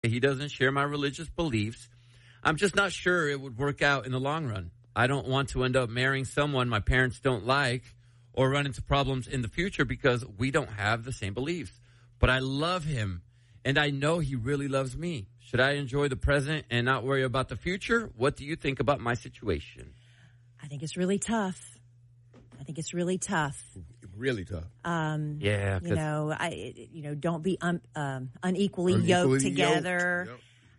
He doesn't share my religious beliefs. I'm just not sure it would work out in the long run. I don't want to end up marrying someone my parents don't like or run into problems in the future because we don't have the same beliefs. But I love him, and I know he really loves me. Should I enjoy the present and not worry about the future? What do you think about my situation? I think it's really tough. Really tough. Yeah. Don't be unequally yoked together.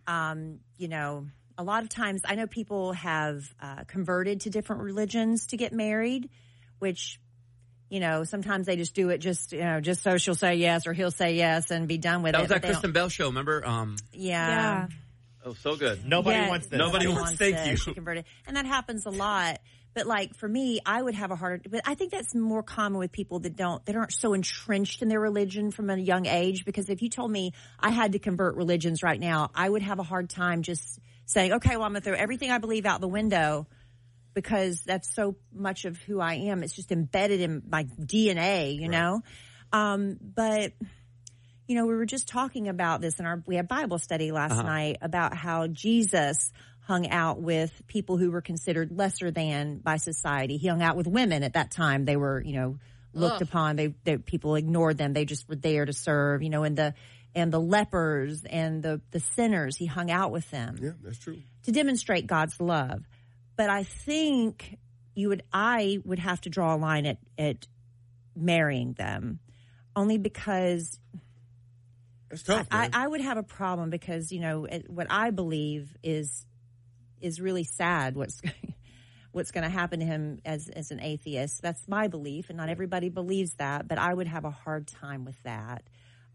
Yep. A lot of times I know people have converted to different religions to get married, which, sometimes they just do it just so she'll say yes or he'll say yes and be done with it. That was that Kristen Bell show, remember? Yeah. Oh, so good. Nobody wants this. Nobody wants thank you. She converted. And that happens a lot. But like for me, I would have a harder, but I think that's more common with people that aren't so entrenched in their religion from a young age. Because if you told me I had to convert religions right now, I would have a hard time just saying, okay, well, I'm going to throw everything I believe out the window because that's so much of who I am. It's just embedded in my DNA, you know? But, we were just talking about this we had Bible study last night about how Jesus hung out with people who were considered lesser than by society. He hung out with women at that time. They were, looked upon. They people ignored them. They just were there to serve, and the lepers and the sinners. He hung out with them. Yeah, that's true. To demonstrate God's love. But I think I would have to draw a line at marrying them, only because it's tough. I would have a problem because what I believe is really sad. What's going to happen to him as an atheist? That's my belief, and not everybody believes that. But I would have a hard time with that.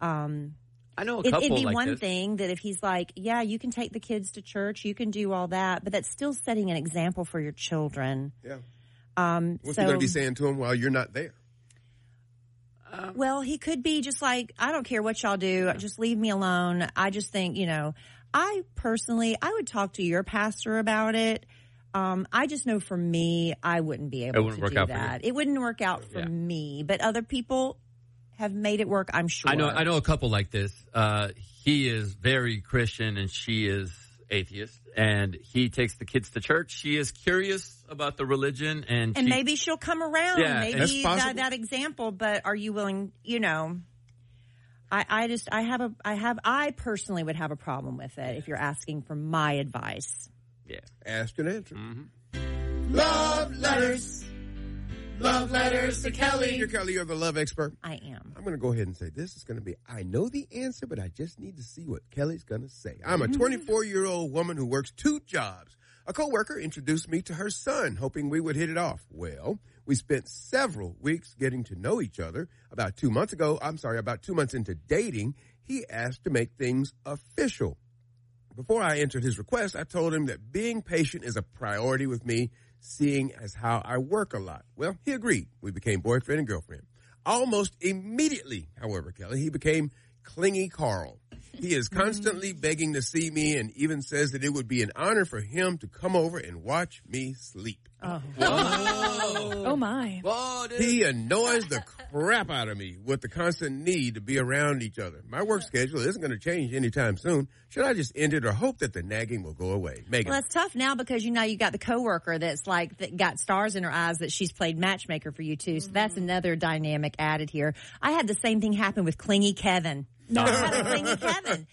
I know a couple it'd be like one this. thing that if he's like, yeah, you can take the kids to church, you can do all that, but that's still setting an example for your children. Yeah. What's he going to be saying to them while you're not there? Well, he could be just like, I don't care what y'all do, just leave me alone. I just think, I would talk to your pastor about it. I just know for me, I wouldn't be able to do that. It wouldn't work out for me, but other people have made it work, I'm sure. I know a couple like this. He is very Christian and she is atheist, and he takes the kids to church. She is curious about the religion, and maybe she'll come around. Yeah, maybe that example. But are you willing? I personally would have a problem with it if you're asking for my advice. Yeah, ask and answer. Mm-hmm. Love letters. Love letters to Kelly. You're Kelly, you're the love expert. I am. I'm going to go ahead and say this is going to be, I know the answer, but I just need to see what Kelly's going to say. I'm a 24-year-old woman who works 2 jobs. A coworker introduced me to her son, hoping we would hit it off. Well, we spent several weeks getting to know each other. About 2 months into dating, he asked to make things official. Before I answered his request, I told him that being patient is a priority with me, seeing as how I work a lot. Well, he agreed. We became boyfriend and girlfriend. Almost immediately, however, Kelly, he became clingy Carl. He is constantly begging to see me and even says that it would be an honor for him to come over and watch me sleep. Oh, oh my. Whoa, dude. He annoys the crap out of me with the constant need to be around each other. My work schedule isn't going to change anytime soon. Should I just end it or hope that the nagging will go away? Megan. Well, that's tough now because you got the coworker that got stars in her eyes that she's played matchmaker for you too. So that's another dynamic added here. I had the same thing happen with clingy Kevin. No, I had a clingy Kevin.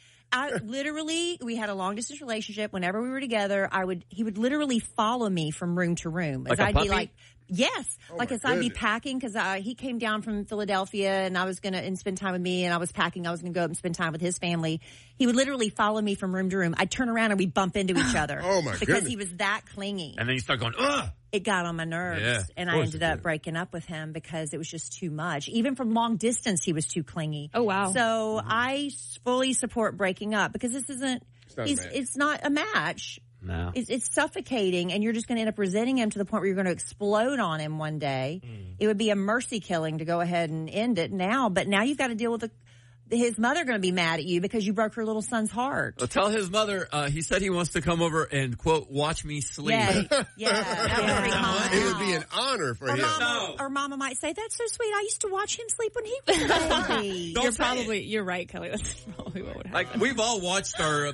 We had a long distance relationship. Whenever we were together, he would literally follow me from room to room. Like I'd a puppy? be like, yes. Oh like as I'd be packing because he came down from Philadelphia and I was going to spend time with me and I was packing. I was going to go up and spend time with his family. He would literally follow me from room to room. I'd turn around and we'd bump into each other. Oh my Because goodness. he was that clingy. And then you start going, ugh! It got on my nerves, Yeah, and I ended up breaking up with him because it was just too much. Even from long distance, he was too clingy. Oh, wow. So I fully support breaking up because this isn't. It's not a match. No. It's suffocating, and you're just going to end up resenting him to the point where you're going to explode on him one day. It would be a mercy killing to go ahead and end it now, but now you've got to deal with his mother going to be mad at you because you broke her little son's heart? Well, tell his mother, he said he wants to come over and, quote, watch me sleep. Yeah. It would be an honor for him. Or Mama might say, that's so sweet. I used to watch him sleep when he was a baby. You're right, Kelly. That's probably what would happen. Like, we've all watched our